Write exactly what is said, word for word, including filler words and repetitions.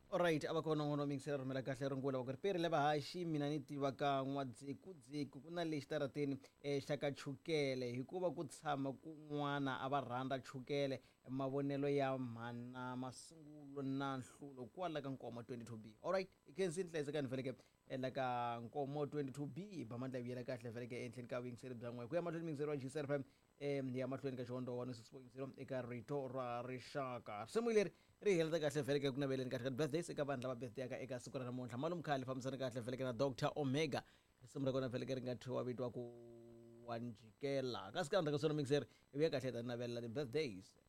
Alright, abakona ngono mingisela rhumela kahle rungula wa ku ri peri le vahaxi mina ni tiva ka n'wadziku ku na lexi tarateni um xa ka chukele hikuva ku tshama kun'wana a va rhandza chukele mavonelo ya mhani na masungulo na nhlulo kwala ka nkomo twenty-two b. Alright, hi khensi ni hlayisekani veleke la ka nkomo twenty-two b bamandla vuyela kahle veleke ehenhleni ka vuyingiseri bya n'we ku ya mahlweni mingiseri wa G S R F M um ya mahlweni ka xihondzo one oh six point zero eka rito ra rixaka risimu leri ri heleta kahle veleke ku naveleni kahle ka birthdays eka vanhu lava birthday aka eka siku ra namuntlha malume khale fambisana kahle veleke na Doctor Omega risimu ra kona veleke ri nga thyiwa vitiwa ku wanjikela kasi ka ndzhaku ka swona mingiseri i vuya kahle ta navelela ti-birthdays.